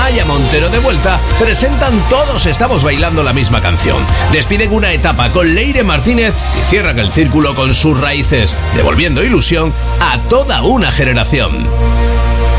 Maya Montero de vuelta, presentan Todos estamos bailando la misma canción. Despiden una etapa con Leire Martínez y cierran el círculo con Sus raíces, devolviendo ilusión a toda una generación.